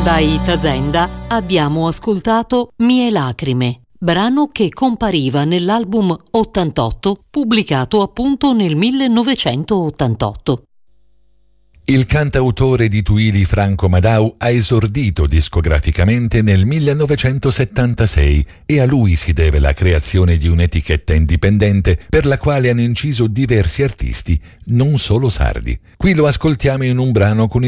Da Itazenda abbiamo ascoltato Mie lacrime, brano che compariva nell'album 88, pubblicato appunto nel 1988. Il cantautore di Tuili Franco Madau ha esordito discograficamente nel 1976 e a lui si deve la creazione di un'etichetta indipendente per la quale hanno inciso diversi artisti, non solo sardi. Qui lo ascoltiamo in un brano con